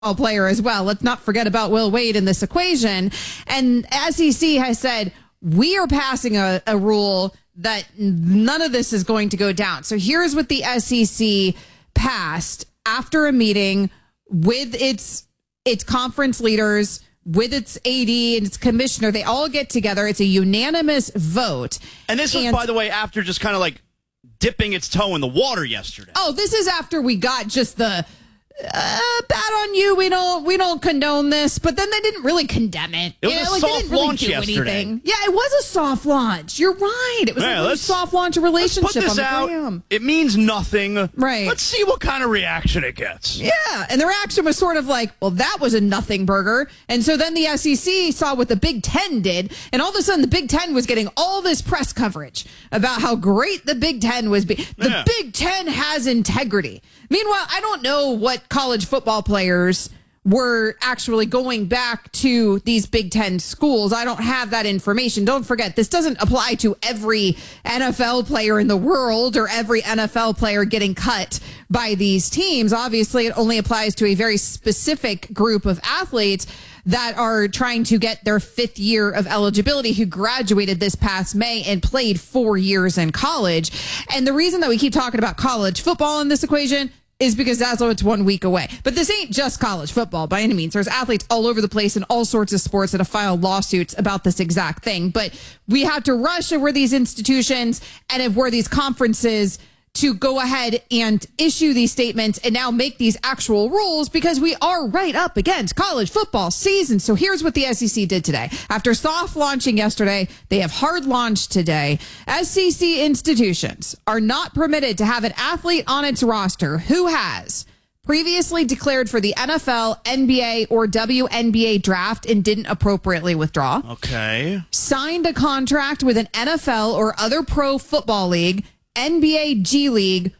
player as well. Let's not forget about Will Wade in this equation. And SEC has said, we are passing a rule that none of this is going to go down. So here's what the SEC passed after a meeting with its conference leaders, with its AD and its commissioner. They all get together. It's a unanimous vote. And this was, by the way, after just kind of like dipping its toe in the water yesterday. Oh, this is after we got just the bad on you. We don't condone this, but then they didn't really condemn it. It was a soft launch yesterday. Anything. Yeah, it was a soft launch. You're right. It was a really soft launch relationship. Let's put this on the out. gram. It means nothing. Right. Let's see what kind of reaction it gets. Yeah, and the reaction was sort of like, well, that was a nothing burger. And so then the SEC saw what the Big Ten did, and all of a sudden the Big Ten was getting all this press coverage about how great the Big Ten was. The Big Ten has integrity. Meanwhile, I don't know what college football players were actually going back to these Big Ten schools. I don't have that information. Don't forget, this doesn't apply to every NFL player in the world or every NFL player getting cut by these teams. Obviously, it only applies to a very specific group of athletes that are trying to get their 5th year of eligibility, who graduated this past May and played 4 years in college. And the reason that we keep talking about college football in this equation is because Zaslow, it's 1 week away. But this ain't just college football by any means. There's athletes all over the place in all sorts of sports that have filed lawsuits about this exact thing. But we have to rush over these institutions and if we're these conferences to go ahead and issue these statements and now make these actual rules, because we are right up against college football season. So here's what the SEC did today. After soft launching yesterday, they have hard launched today. SEC institutions are not permitted to have an athlete on its roster who has previously declared for the NFL, NBA, or WNBA draft and didn't appropriately withdraw. Okay. Signed a contract with an NFL or other pro football league, NBA, G League,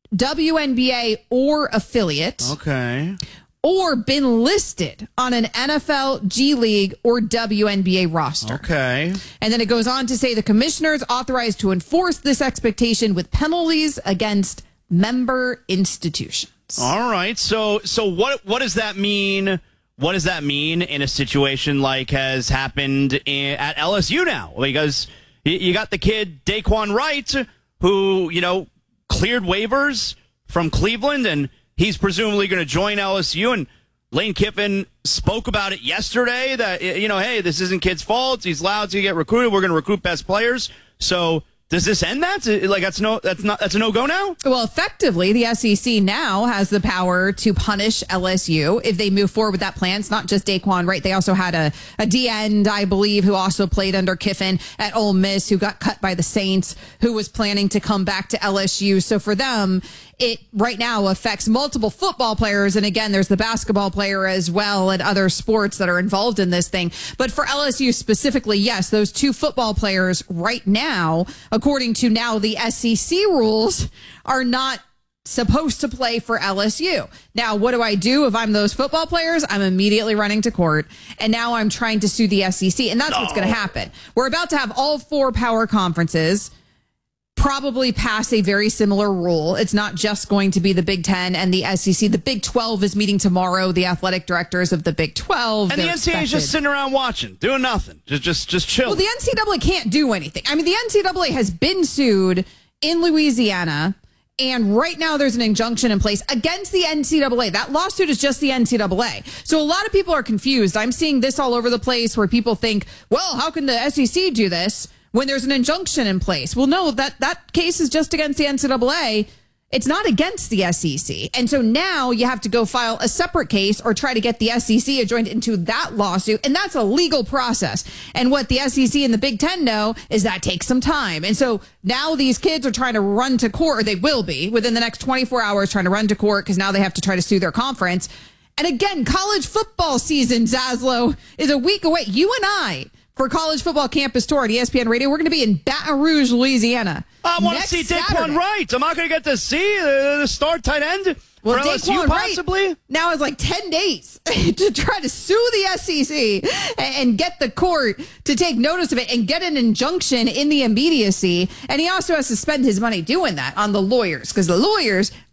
WNBA, or affiliate. Okay. Or been listed on an NFL, G League, or WNBA roster. Okay. And then it goes on to say the commissioners authorized to enforce this expectation with penalties against member institutions. All right. So what does that mean? What does that mean in a situation like has happened at LSU now? Because you got the kid Daquan Wright, who, cleared waivers from Cleveland, and he's presumably going to join LSU. And Lane Kiffin spoke about it yesterday that, hey, this isn't kid's fault. He's allowed to get recruited. We're going to recruit best players. So does this end that? That's a no-go now? Well, effectively, the SEC now has the power to punish LSU if they move forward with that plan. It's not just Daquan, right? They also had a D-end, I believe, who also played under Kiffin at Ole Miss, who got cut by the Saints, who was planning to come back to LSU. So for them, it right now affects multiple football players. And again, there's the basketball player as well and other sports that are involved in this thing. But for LSU specifically, yes, those 2 football players right now, according to now the SEC rules, are not supposed to play for LSU. Now, what do I do if I'm those football players? I'm immediately running to court, and now I'm trying to sue the SEC, and that's what's going to happen. We're about to have all 4 power conferences probably pass a very similar rule. It's not just going to be the Big Ten and the SEC. The Big 12 is meeting tomorrow, the athletic directors of the Big 12. And the NCAA is just sitting around watching, doing nothing, just chilling. Well, the NCAA can't do anything. I mean, the NCAA has been sued in Louisiana, and right now there's an injunction in place against the NCAA. That lawsuit is just the NCAA. So a lot of people are confused. I'm seeing this all over the place where people think, well, how can the SEC do this when there's an injunction in place? Well, no, that case is just against the NCAA. It's not against the SEC. And so now you have to go file a separate case or try to get the SEC joined into that lawsuit. And that's a legal process. And what the SEC and the Big Ten know is that takes some time. And so now these kids are trying to run to court, or they will be within the next 24 hours trying to run to court, because now they have to try to sue their conference. And again, college football season, Zaslow, is a week away. You and I, for College Football Campus Tour at ESPN Radio, we're going to be in Baton Rouge, Louisiana. I want to see Daquan Wright. I'm not going to get to see the star tight end for LSU, possibly. Wright now has like 10 days to try to sue the SEC and get the court to take notice of it and get an injunction in the immediacy. And he also has to spend his money doing that on the lawyers, because the lawyers,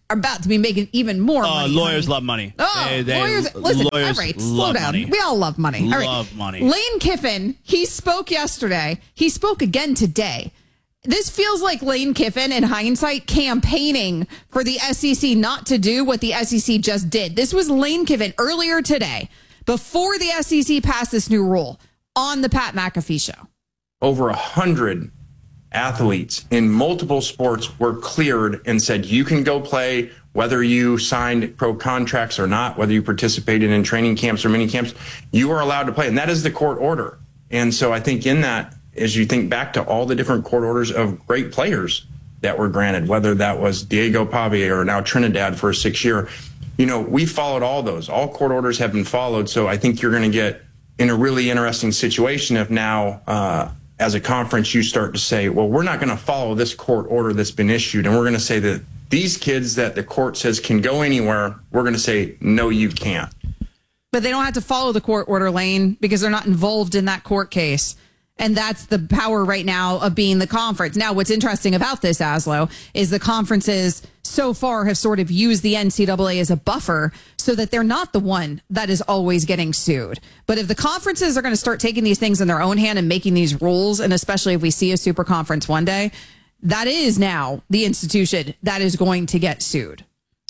are about to be making even more money. Lawyers love money. Lawyers, listen, all right, slow down. Money. We all love money. Love money. Lane Kiffin, he spoke yesterday. He spoke again today. This feels like Lane Kiffin, in hindsight, campaigning for the SEC not to do what the SEC just did. This was Lane Kiffin earlier today, before the SEC passed this new rule, on the Pat McAfee show. Over 100 athletes in multiple sports were cleared and said, you can go play, whether you signed pro contracts or not, whether you participated in training camps or mini camps, you are allowed to play. And that is the court order. And so I think in that, as you think back to all the different court orders of great players that were granted, whether that was Diego Pavia or now Trinidad for a 6-year, we followed all those. All court orders have been followed. So I think you're going to get in a really interesting situation if now, as a conference, you start to say, well, we're not going to follow this court order that's been issued. And we're going to say that these kids that the court says can go anywhere, we're going to say, no, you can't. But they don't have to follow the court order, Lane, because they're not involved in that court case. And that's the power right now of being the conference. Now, what's interesting about this, Aslo, is the conferences so far have sort of used the NCAA as a buffer so that they're not the one that is always getting sued. But if the conferences are going to start taking these things in their own hand and making these rules, and especially if we see a super conference one day, that is now the institution that is going to get sued.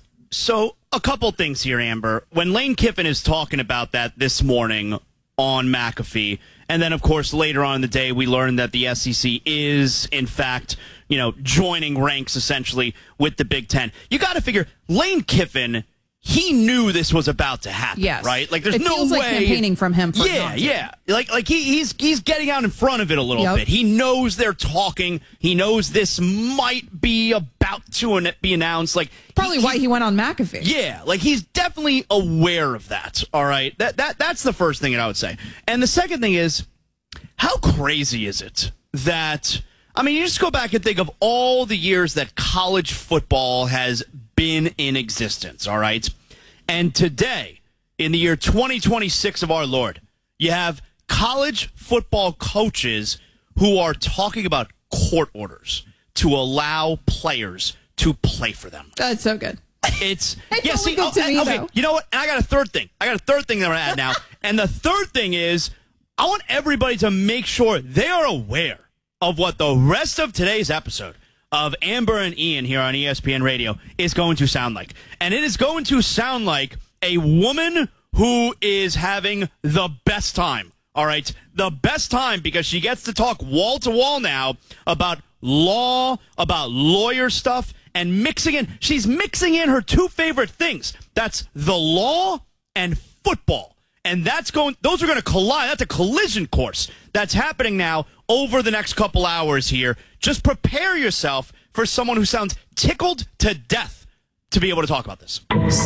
So a couple things here, Amber. When Lane Kiffin is talking about that this morning on McAfee, and then, of course, later on in the day, we learned that the SEC is, in fact, joining ranks, essentially, with the Big Ten. You got to figure, Lane Kiffin, he knew this was about to happen, yes. Right? Like, there's it no feels way. Like campaigning from him. For yeah. Like he's getting out in front of it a little Yep. bit. He knows they're talking. He knows this might be about to be announced. Like, probably why he went on McAfee. Yeah, like he's definitely aware of that. All right, that's the first thing that I would say. And the second thing is, how crazy is it that, you just go back and think of all the years that college football has been in existence, all right? And today, in the year 2026 of our Lord, you have college football coaches who are talking about court orders to allow players to play for them. That's so good. It's yeah. See, good to me, okay. Though. You know what? And I got a third thing. that I'm going to add now. And the third thing is, I want everybody to make sure they are aware of what the rest of today's episode of Amber and Ian here on ESPN Radio is going to sound like. And it is going to sound like a woman who is having the best time. All right? The best time, because she gets to talk wall to wall now about law, about lawyer stuff, and she's mixing in her two favorite things. That's the law and football. And those are going to collide. That's a collision course that's happening now over the next couple hours here. Just prepare yourself for someone who sounds tickled to death to be able to talk about this.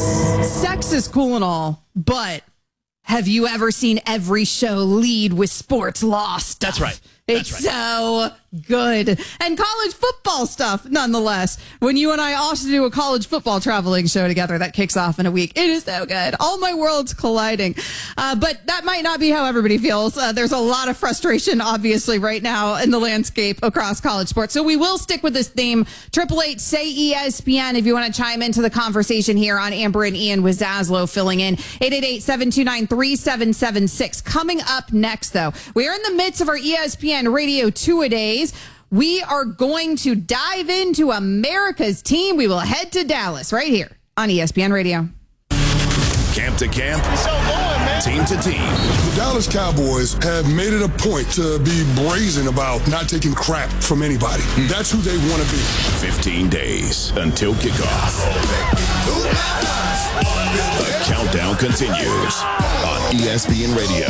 Sex is cool and all, but have you ever seen every show lead with sports law stuff? That's right. It's so good. And college football stuff, nonetheless. When you and I also do a college football traveling show together that kicks off in a week, it is so good. All my worlds colliding. But that might not be how everybody feels. There's a lot of frustration, obviously, right now in the landscape across college sports. So we will stick with this theme. 888-SAY-ESPN if you want to chime into the conversation here on Amber and Ian with Zaslow filling in. 888-729-3776. Coming up next, though, we are in the midst of our ESPN Radio Two-A-Days. We are going to dive into America's team. We will head to Dallas right here on ESPN Radio. Camp to camp, team to team. The Dallas Cowboys have made it a point to be brazen about not taking crap from anybody. That's who they want to be. 15 days until kickoff. The countdown continues on ESPN Radio.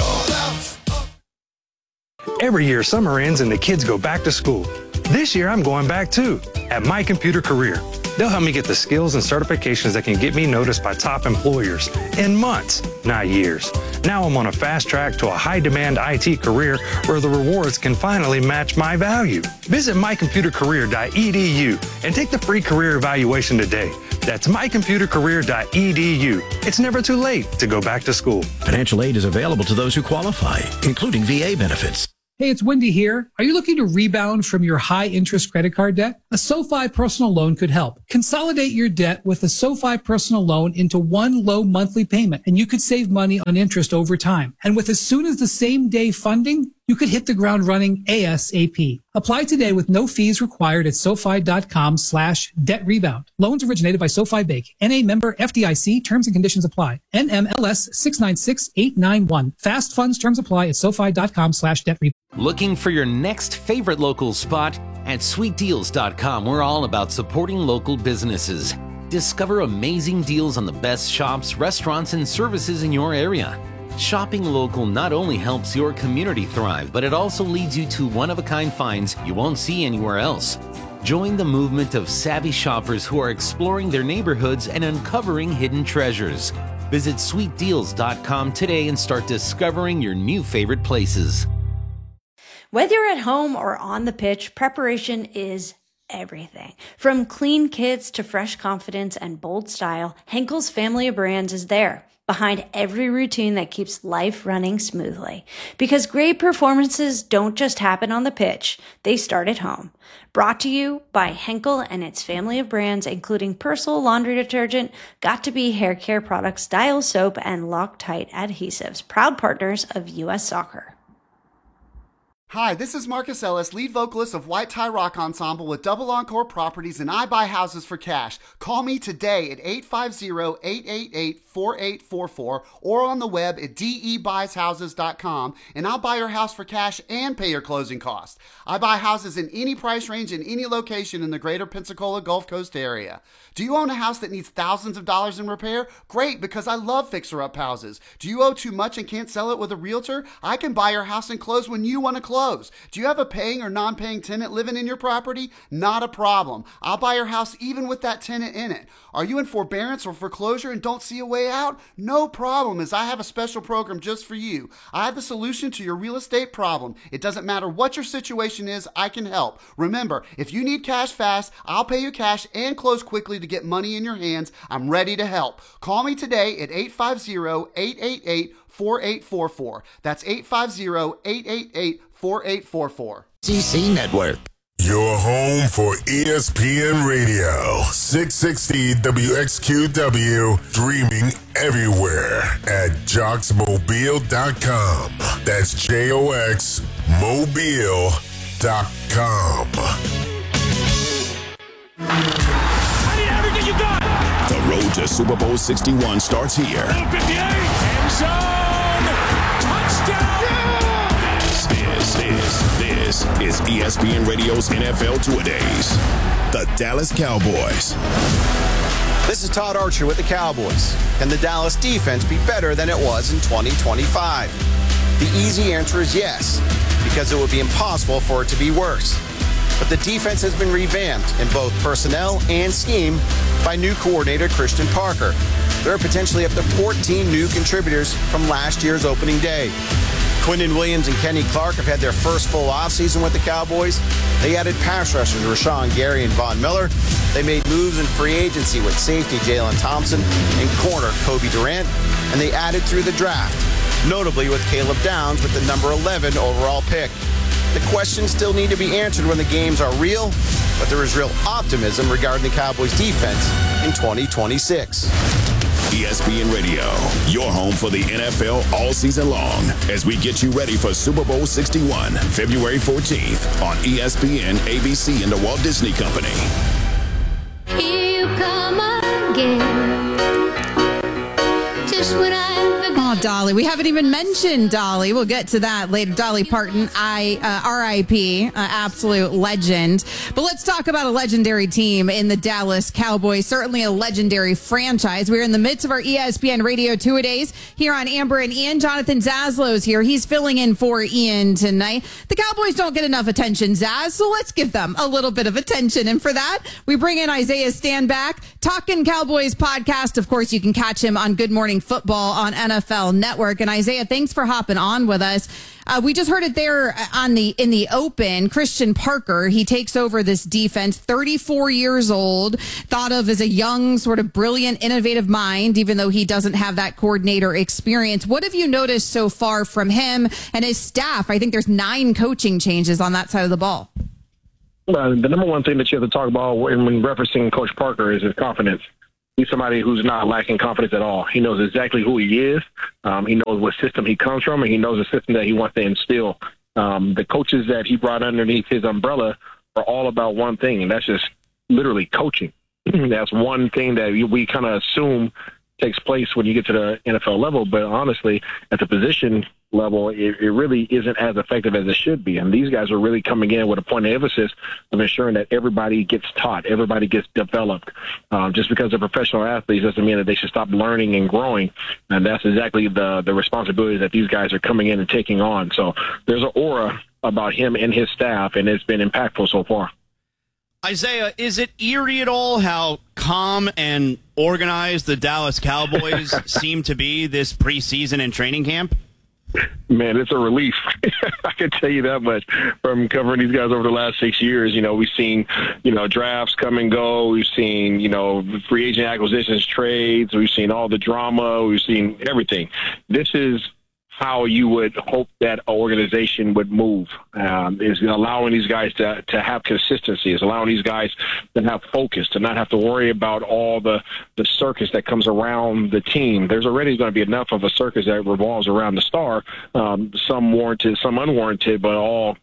Every year, summer ends and the kids go back to school. This year, I'm going back too, at My Computer Career. They'll help me get the skills and certifications that can get me noticed by top employers in months, not years. Now I'm on a fast track to a high-demand IT career where the rewards can finally match my value. Visit mycomputercareer.edu and take the free career evaluation today. That's mycomputercareer.edu. It's never too late to go back to school. Financial aid is available to those who qualify, including VA benefits. Hey, it's Wendy here. Are you looking to rebound from your high-interest credit card debt? A SoFi personal loan could help. Consolidate your debt with a SoFi personal loan into one low monthly payment, and you could save money on interest over time. And with as soon as the same day funding, you could hit the ground running ASAP. Apply today with no fees required at SoFi.com/debt rebound. Loans originated by SoFi Bank. NA member FDIC. Terms and conditions apply. NMLS 696891. Fast funds terms apply at SoFi.com/debt rebound. Looking for your next favorite local spot? At SweetDeals.com, we're all about supporting local businesses. Discover amazing deals on the best shops, restaurants, and services in your area. Shopping local not only helps your community thrive, but it also leads you to one-of-a-kind finds you won't see anywhere else. Join the movement of savvy shoppers who are exploring their neighborhoods and uncovering hidden treasures. Visit SweetDeals.com today and start discovering your new favorite places. Whether you're at home or on the pitch, preparation is everything. From clean kits to fresh confidence and bold style, Henkel's family of brands is there, behind every routine that keeps life running smoothly. Because great performances don't just happen on the pitch, they start at home. Brought to you by Henkel and its family of brands, including Persil laundry detergent, Got2b hair care products, Dial soap, and Loctite adhesives, proud partners of U.S. Soccer. Hi, this is Marcus Ellis, lead vocalist of White Tie Rock Ensemble with Double Encore Properties, and I buy houses for cash. Call me today at 850-888-4844 or on the web at debuyshouses.com, and I'll buy your house for cash and pay your closing costs. I buy houses in any price range in any location in the greater Pensacola Gulf Coast area. Do you own a house that needs thousands of dollars in repair? Great, because I love fixer-up houses. Do you owe too much and can't sell it with a realtor? I can buy your house and close when you want to close. Do you have a paying or non-paying tenant living in your property? Not a problem. I'll buy your house even with that tenant in it. Are you in forbearance or foreclosure and don't see a way out? No problem, as I have a special program just for you. I have the solution to your real estate problem. It doesn't matter what your situation is, I can help. Remember, if you need cash fast, I'll pay you cash and close quickly to get money in your hands. I'm ready to help. Call me today at 850-888-4844. That's 850-888-4844. CC Network. Your home for ESPN Radio. 660 WXQW. Streaming everywhere at JoxMobile.com. That's JoxMobile.com. I need everything you got. The road to Super Bowl 61 starts here. 58. End zone. Touchdown. This is ESPN Radio's NFL Two-A-Days. The Dallas Cowboys. This is Todd Archer with the Cowboys. Can the Dallas defense be better than it was in 2025? The easy answer is yes, because it would be impossible for it to be worse. But the defense has been revamped in both personnel and scheme by new coordinator Christian Parker. There are potentially up to 14 new contributors from last year's opening day. Quinnen Williams and Kenny Clark have had their first full offseason with the Cowboys. They added pass rushers Rashawn Gary and Von Miller. They made moves in free agency with safety Jalen Thompson and corner Kobe Durant. And they added through the draft, notably with Caleb Downs with the number 11 overall pick. The questions still need to be answered when the games are real, but there is real optimism regarding the Cowboys defense in 2026. ESPN Radio, your home for the NFL all season long, as we get you ready for Super Bowl 61, February 14th on ESPN, ABC, and the Walt Disney Company. Here you come again. Just when Oh, Dolly. We haven't even mentioned Dolly. We'll get to that later. Dolly Parton, R.I.P., absolute legend. But let's talk about a legendary team in the Dallas Cowboys, certainly a legendary franchise. We're in the midst of our ESPN Radio Two-A-Days here on Amber and Ian. Jonathan Zaslow's here. He's filling in for Ian tonight. The Cowboys don't get enough attention, Zaz, so let's give them a little bit of attention. And for that, we bring in Isaiah Stanback, Talkin' Cowboys podcast. Of course, you can catch him on Good Morning Football on NFL NFL Network. And Isaiah, thanks for hopping on with us. We just heard it there in the open. Christian Parker, he takes over this defense, 34 years old, thought of as a young, sort of brilliant, innovative mind, even though he doesn't have that coordinator experience. What have you noticed so far from him and his staff? I think there's 9 coaching changes on that side of the ball. Well, the number one thing that you have to talk about when referencing Coach Parker is his confidence. He's somebody who's not lacking confidence at all. He knows exactly who he is. He knows what system he comes from, and he knows the system that he wants to instill. The coaches that he brought underneath his umbrella are all about one thing, and that's just literally coaching. That's one thing that we kind of assume takes place when you get to the NFL level, but honestly, at the position level, it really isn't as effective as it should be. And these guys are really coming in with a point of emphasis of ensuring that everybody gets taught, everybody gets developed. Just because they're professional athletes doesn't mean that they should stop learning and growing. And that's exactly the responsibility that these guys are coming in and taking on. So there's an aura about him and his staff, and it's been impactful so far. Isaiah, is it eerie at all how calm and organized the Dallas Cowboys seem to be this preseason and training camp? Man, it's a relief. I can tell you that much from covering these guys over the last 6 years. We've seen, drafts come and go. We've seen, free agent acquisitions, trades. We've seen all the drama. We've seen everything. This is how you would hope that organization would move, is allowing these guys to have consistency, is allowing these guys to have focus, to not have to worry about all the circus that comes around the team. There's already going to be enough of a circus that revolves around the star, some warranted, some unwarranted, but all,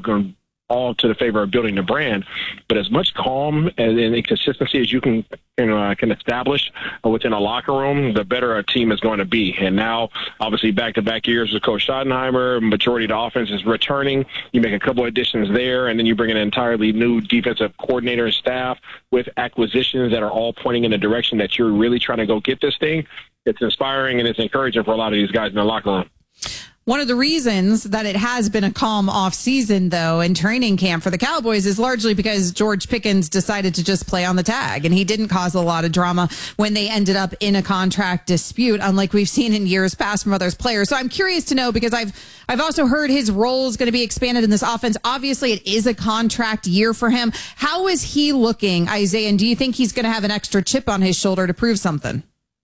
all to the favor of building the brand. But as much calm and consistency as you can establish within a locker room, the better a team is going to be. And now, obviously, back-to-back years with Coach Schottenheimer, majority of the offense is returning. You make a couple of additions there, and then you bring an entirely new defensive coordinator and staff with acquisitions that are all pointing in the direction that you're really trying to go get this thing. It's inspiring and it's encouraging for a lot of these guys in the locker room. One of the reasons that it has been a calm off season, though, in training camp for the Cowboys is largely because George Pickens decided to just play on the tag, and he didn't cause a lot of drama when they ended up in a contract dispute, unlike we've seen in years past from other players. So I'm curious to know, because I've also heard his role is going to be expanded in this offense. Obviously, it is a contract year for him. How is he looking, Isaiah? And do you think he's going to have an extra chip on his shoulder to prove something?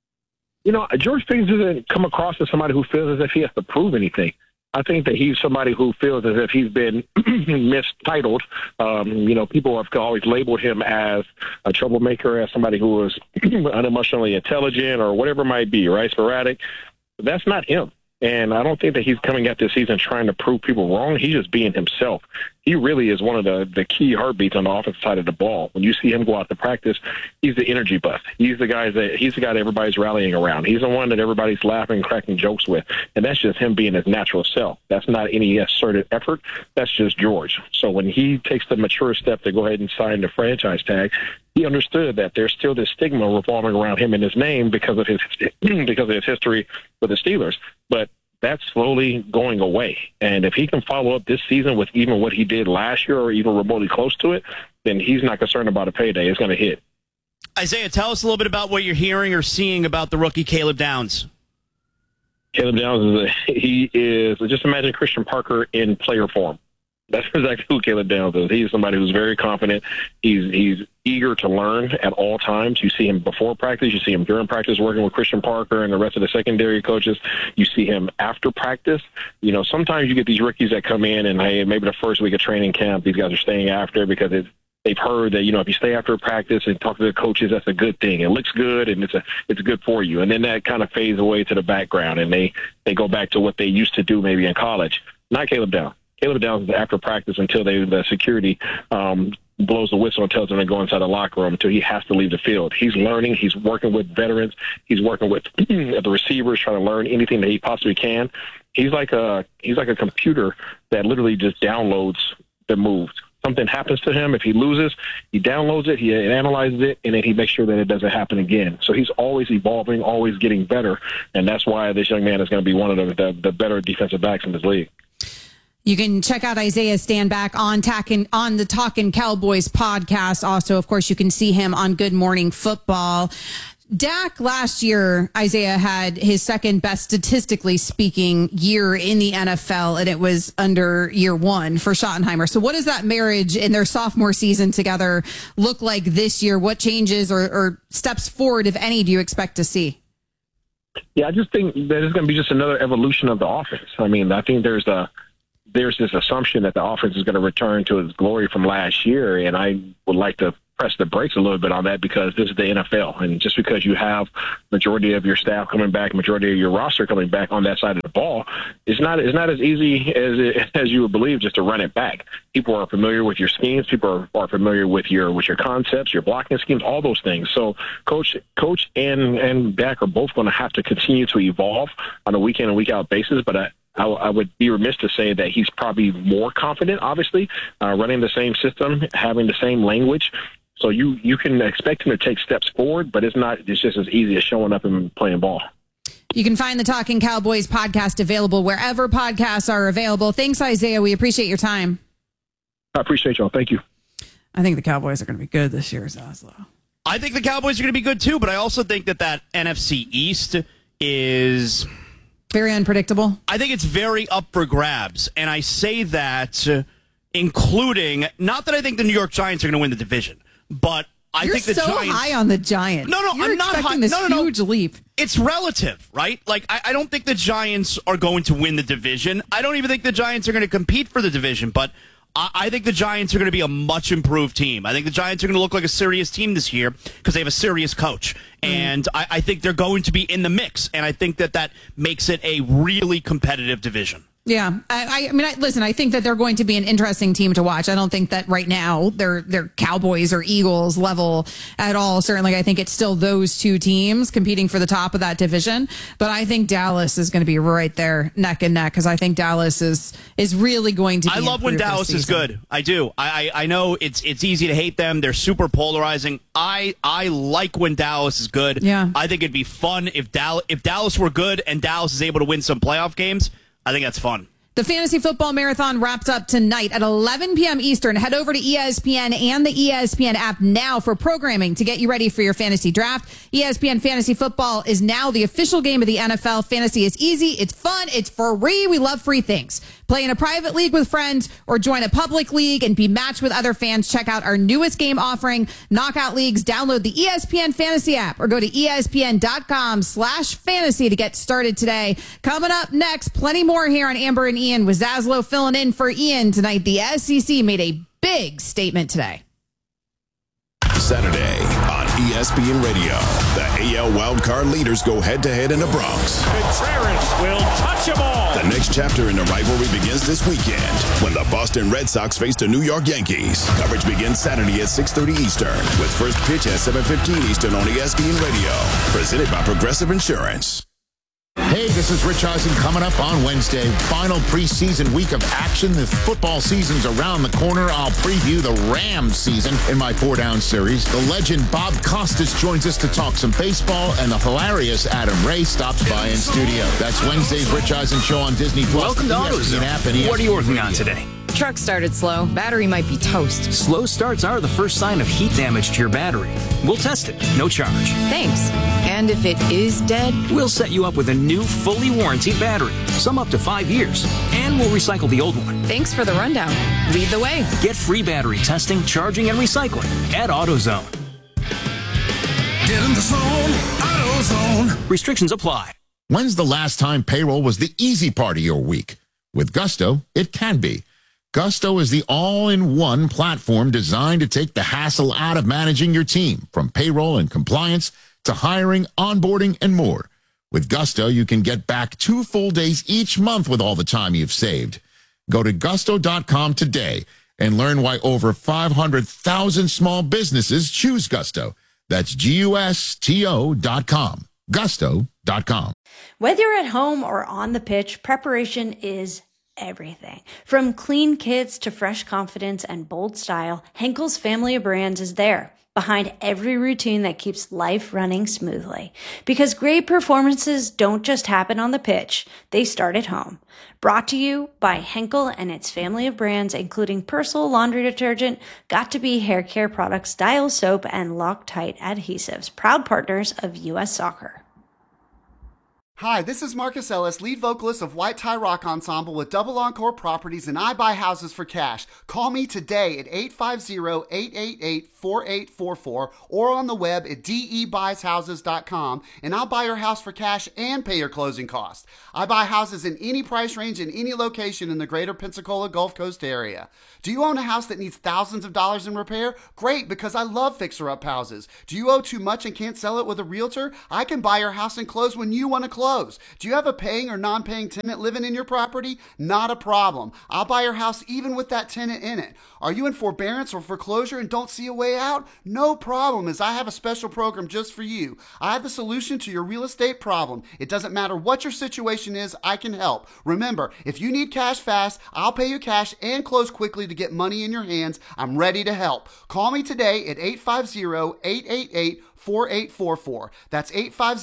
George Pickens doesn't come across as somebody who feels as if he has to prove anything. I think that he's somebody who feels as if he's been mistitled. People have always labeled him as a troublemaker, as somebody who is unemotionally intelligent or whatever it might be, right? Sporadic. But that's not him. And I don't think that he's coming at this season trying to prove people wrong. He's just being himself. He really is one of the key heartbeats on the offensive side of the ball. When you see him go out to practice, he's the energy buff. He's the guy that everybody's rallying around. He's the one that everybody's laughing, cracking jokes with. And that's just him being his natural self. That's not any assertive effort. That's just George. So when he takes the mature step to go ahead and sign the franchise tag, he understood that there's still this stigma revolving around him and his name because of his history with the Steelers. But that's slowly going away. And if he can follow up this season with even what he did last year or even remotely close to it, then he's not concerned about a payday. It's going to hit. Isaiah, tell us a little bit about what you're hearing or seeing about the rookie Caleb Downs. Caleb Downs, he is, just imagine Christian Parker in player form. That's exactly who Caleb Downs is. He's somebody who's very confident. He's eager to learn at all times. You see him before practice. You see him during practice working with Christian Parker and the rest of the secondary coaches. You see him after practice. Sometimes you get these rookies that come in and, hey, maybe the first week of training camp, these guys are staying after because they've heard that, if you stay after practice and talk to the coaches, that's a good thing. It looks good and it's good for you. And then that kind of fades away to the background and they go back to what they used to do maybe in college. Not Caleb Downs. Caleb Downs is after practice until the security blows the whistle and tells him to go inside the locker room until he has to leave the field. He's learning. He's working with veterans. He's working with the receivers, trying to learn anything that he possibly can. He's like a computer that literally just downloads the moves. Something happens to him. If he loses, he downloads it, he analyzes it, and then he makes sure that it doesn't happen again. So he's always evolving, always getting better, and that's why this young man is going to be one of the better defensive backs in this league. You can check out Isaiah Stanback on the Talkin' Cowboys podcast. Also, of course, you can see him on Good Morning Football. Dak last year, Isaiah, had his second best statistically speaking year in the NFL, and it was under year one for Schottenheimer. So what does that marriage in their sophomore season together look like this year? What changes or steps forward, if any, do you expect to see? Yeah, I just think that it's going to be just another evolution of the offense. I mean, I think there's this assumption that the offense is going to return to its glory from last year, and I would like to press the brakes a little bit on that because this is the NFL, and just because you have majority of your staff coming back, majority of your roster coming back on that side of the ball, it's not as easy as you would believe just to run it back. People are familiar with your schemes, people are familiar with your concepts, your blocking schemes, all those things. So coach and Dak are both going to have to continue to evolve on a week in and week out basis, but I would be remiss to say that he's probably more confident, obviously, running the same system, having the same language. So you can expect him to take steps forward, but it's just as easy as showing up and playing ball. You can find the Talking Cowboys podcast available wherever podcasts are available. Thanks, Isaiah. We appreciate your time. I appreciate y'all. Thank you. I think the Cowboys are going to be good this year, Zaslow. I think the Cowboys are going to be good too, but I also think that NFC East is very unpredictable. I think it's very up for grabs, and I say that including, not that I think the New York Giants are going to win the division, but I think the Giants... You're so high on the Giants. No, You're I'm not high. This huge leap. It's relative, right? Like, I don't think the Giants are going to win the division. I don't even think the Giants are going to compete for the division, but I think the Giants are going to be a much improved team. I think the Giants are going to look like a serious team this year because they have a serious coach. And I think they're going to be in the mix. And I think that makes it a really competitive division. Yeah. I mean, listen, I think that they're going to be an interesting team to watch. I don't think that right now they're Cowboys or Eagles level at all. Certainly, I think it's still those two teams competing for the top of that division. But I think Dallas is going to be right there neck and neck because I think Dallas is really going to be. I love when Dallas is good. I do. I know it's easy to hate them. They're super polarizing. I like when Dallas is good. Yeah. I think it'd be fun if Dallas were good and Dallas is able to win some playoff games. I think that's fun. The Fantasy Football Marathon wraps up tonight at 11 p.m. Eastern. Head over to ESPN and the ESPN app now for programming to get you ready for your fantasy draft. ESPN Fantasy Football is now the official game of the NFL. Fantasy is easy, it's fun, it's free. We love free things. Play in a private league with friends or join a public league and be matched with other fans. Check out our newest game offering, Knockout Leagues. Download the ESPN Fantasy app or go to ESPN.com/fantasy to get started today. Coming up next, plenty more here on Amber and Ian with Zaslow filling in for Ian tonight. The SEC made a big statement today. Saturday on ESPN Radio, the AL wildcard leaders go head-to-head in the Bronx. Contreras will touch them all. The next chapter in the rivalry begins this weekend when the Boston Red Sox face the New York Yankees. Coverage begins Saturday at 6:30 Eastern with first pitch at 7:15 Eastern on ESPN Radio. Presented by Progressive Insurance. Hey, this is Rich Eisen coming up on Wednesday. Final preseason week of action. The football season's around the corner. I'll preview the Rams season in my 4-Down series. The legend Bob Costas joins us to talk some baseball, and the hilarious Adam Ray stops by in studio. That's Wednesday's Rich Eisen Show on Disney+. Welcome to AutoZone. What are you working on today? Truck started slow. Battery might be toast. Slow starts are the first sign of heat damage to your battery. We'll test it. No charge. Thanks. And if it is dead? We'll set you up with a new, fully warranted battery. Some up to 5 years. And we'll recycle the old one. Thanks for the rundown. Lead the way. Get free battery testing, charging, and recycling at AutoZone. Get in the zone. AutoZone. Restrictions apply. When's the last time payroll was the easy part of your week? With Gusto, it can be. Gusto is the all-in-one platform designed to take the hassle out of managing your team, from payroll and compliance to hiring, onboarding, and more. With Gusto, you can get back 2 full days each month with all the time you've saved. Go to gusto.com today and learn why over 500,000 small businesses choose Gusto. That's GUSTO.com. Gusto.com. Whether you're at home or on the pitch, preparation is everything. From clean kits to fresh confidence and bold style, Henkel's family of brands is there. behind every routine that keeps life running smoothly. Because great performances don't just happen on the pitch, they start at home. Brought to you by Henkel and its family of brands, including Persil laundry detergent, Got2b hair care products, Dial soap, and Loctite adhesives, proud partners of U.S. Soccer. Hi, this is Marcus Ellis, lead vocalist of White Tie Rock Ensemble with Double Encore Properties, and I buy houses for cash. Call me today at 850-888-4844 or on the web at debuys.houses.com, and I'll buy your house for cash and pay your closing costs. I buy houses in any price range in any location in the greater Pensacola Gulf Coast area. Do you own a house that needs thousands of dollars in repair? Great, because I love fixer-up houses. Do you owe too much and can't sell it with a realtor? I can buy your house and close when you want to close. Do you have a paying or non-paying tenant living in your property? Not a problem. I'll buy your house even with that tenant in it. Are you in forbearance or foreclosure and don't see a way out? No problem, as I have a special program just for you. I have the solution to your real estate problem. It doesn't matter what your situation is, I can help. Remember, if you need cash fast, I'll pay you cash and close quickly to get money in your hands. I'm ready to help. Call me today at 850-888-4844. That's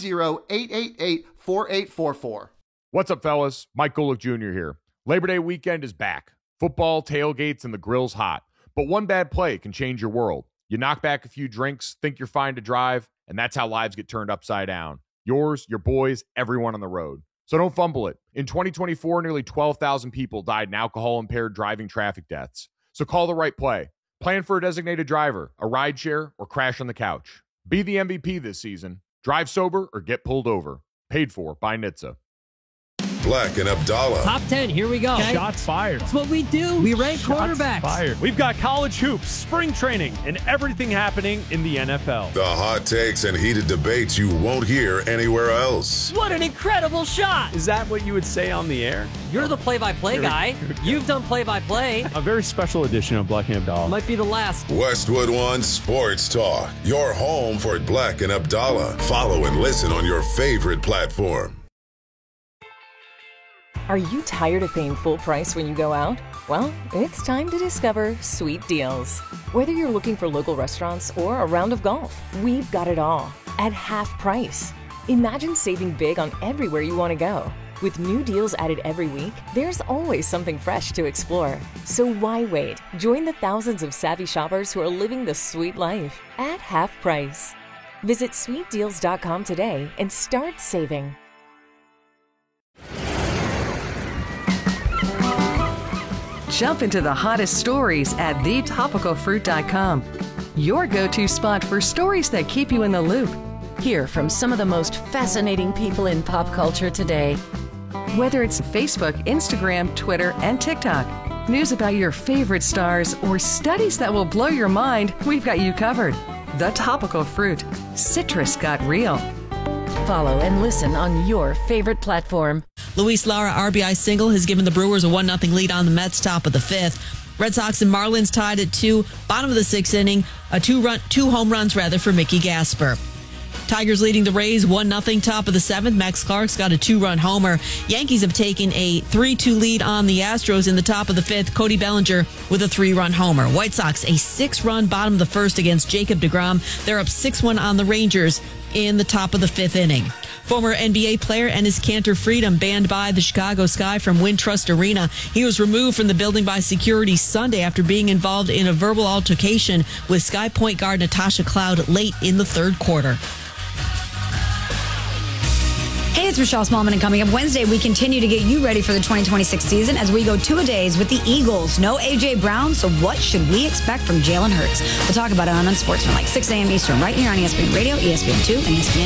850-888-4844. What's up, fellas? Mike Golick Jr. here. Labor Day weekend is back. Football, tailgates, and the grill's hot. But one bad play can change your world. You knock back a few drinks, think you're fine to drive, and that's how lives get turned upside down. Yours, your boys, everyone on the road. So don't fumble it. In 2024, nearly 12,000 people died in alcohol-impaired driving traffic deaths. So call the right play. Plan for a designated driver, a rideshare, or crash on the couch. Be the MVP this season. Drive sober or get pulled over. Paid for by NHTSA. Black and Abdallah. Top 10, here we go. Okay. Shots fired. That's what we do. We rank quarterbacks. Fired. We've got college hoops, spring training, and everything happening in the NFL. The hot takes and heated debates you won't hear anywhere else. What an incredible shot. Is that what you would say on the air? You're the play-by-play guy. You've done play-by-play. A very special edition of Black and Abdallah. Might be the last. Westwood One Sports Talk. Your home for Black and Abdallah. Follow and listen on your favorite platform. Are you tired of paying full price when you go out? Well, it's time to discover Sweet Deals. Whether you're looking for local restaurants or a round of golf, we've got it all at half price. Imagine saving big on everywhere you want to go. With new deals added every week, there's always something fresh to explore. So why wait? Join the thousands of savvy shoppers who are living the sweet life at half price. Visit sweetdeals.com today and start saving. Jump into the hottest stories at thetopicalfruit.com. Your go-to spot for stories that keep you in the loop. Hear from some of the most fascinating people in pop culture today. Whether it's Facebook, Instagram, Twitter, and TikTok, news about your favorite stars, or studies that will blow your mind, we've got you covered. The Topical Fruit. Citrus got real. Follow and listen on your favorite platform. Luis Lara RBI single has given the Brewers a 1-0 lead on the Mets, top of the fifth. Red Sox and Marlins tied at 2, bottom of the sixth inning. Two home runs for Mickey Gasper. Tigers leading the Rays 1-0, top of the seventh. Max Clark's got a 2-run homer. Yankees have taken a 3-2 lead on the Astros in the top of the fifth. Cody Bellinger with a 3-run homer. White Sox a 6-run bottom of the first against Jacob deGrom. They're up 6-1 on the Rangers in the top of the fifth inning. Former NBA player Enes Kanter Freedom banned by the Chicago Sky from Wintrust Arena. He was removed from the building by security Sunday after being involved in a verbal altercation with Sky point guard Natasha Cloud late in the third quarter. Hey, it's Rochelle Smallman, and coming up Wednesday, we continue to get you ready for the 2026 season as we go 2-a-days with the Eagles. No A.J. Brown, so what should we expect from Jalen Hurts? We'll talk about it on Unsportsmanlike, 6 a.m. Eastern, right here on ESPN Radio, ESPN2, and ESPN